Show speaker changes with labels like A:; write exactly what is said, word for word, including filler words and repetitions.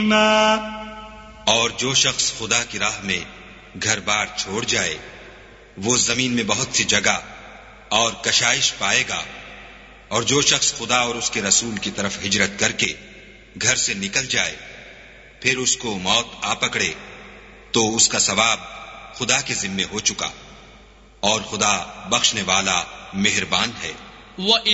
A: और जो शख्स खुदा की राह में घर बार छोड़ जाए वो जमीन में बहुत सी जगह और कशाइश पाएगा। और जो शख्स खुदा और उसके रसूल की तरफ हिजरत करके घर से निकल जाए फिर उसको मौत आ पकड़े तो उसका सवाब खुदा के जिम्मे हो चुका और खुदा बख्शने वाला मेहरबान है।